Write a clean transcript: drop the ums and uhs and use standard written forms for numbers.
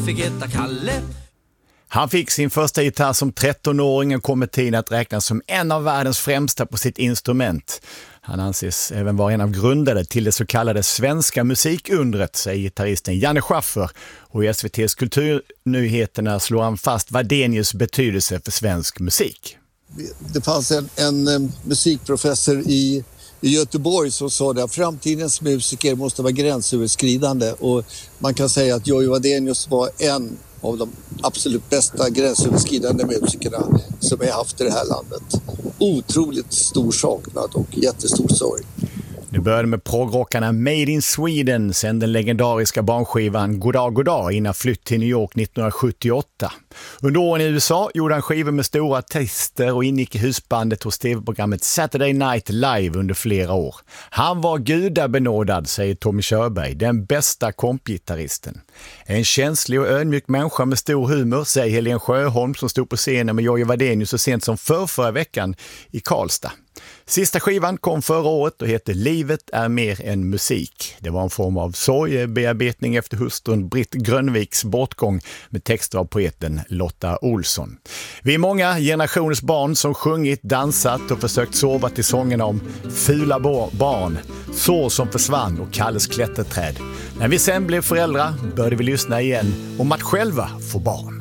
fick heta Kalle. Han fick sin första gitarr som 13-åring och kom med tiden att räknas som en av världens främsta på sitt instrument. Han anses även vara en av grundare till det så kallade svenska musikundret, säger gitarristen Janne Schaffer. Och i SVT:s kulturnyheterna slår han fast Wadenius betydelse för svensk musik. Det fanns en musikprofessor i Göteborg som sa att framtidens musiker måste vara gränsöverskridande, och man kan säga att Jojje Wadenius var en av de absolut bästa gränsöverskridande musikerna som vi haft i det här landet. Otroligt stor saknad och jättestor sorg. Det började med proggrockarna Made in Sweden, sen den legendariska barnskivan Goddag Goddag innan flytt till New York 1978. Under åren i USA gjorde han skivor med stora artister och ingick i husbandet hos tv-programmet Saturday Night Live under flera år. Han var gudabenådad, säger Tommy Körberg, den bästa kompgitarristen. En känslig och ödmjuk människa med stor humor, säger Helen Sjöholm som stod på scenen med Jojje Wadenius så sent som förra veckan i Karlstad. Sista skivan kom förra året och heter Livet är mer än musik. Det var en form av sorgebearbetning efter hustrun Britt Grönviks bortgång med texter av poeten Lotta Olsson. Vi är många generationers barn som sjungit, dansat och försökt sova till sångerna om fula barn, sår som försvann och Kalles klätterträd. När vi sen blev föräldrar började vi lyssna igen om att själva få barn.